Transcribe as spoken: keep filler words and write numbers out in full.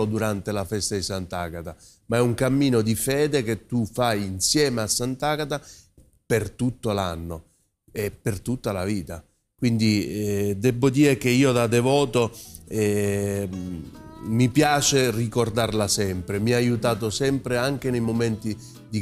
solo durante la festa di Sant'Agata, ma è un cammino di fede che tu fai insieme a Sant'Agata per tutto l'anno e per tutta la vita. Quindi eh, devo dire che io da devoto eh, mi piace ricordarla sempre, mi ha aiutato sempre anche nei momenti di